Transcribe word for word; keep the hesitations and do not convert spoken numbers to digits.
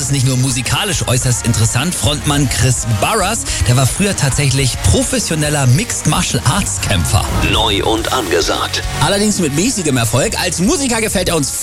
ist nicht nur musikalisch äußerst interessant. Frontmann Chris Barras, der war früher tatsächlich professioneller Mixed Martial Arts Kämpfer. Neu und angesagt. Allerdings mit mäßigem Erfolg. Als Musiker gefällt er uns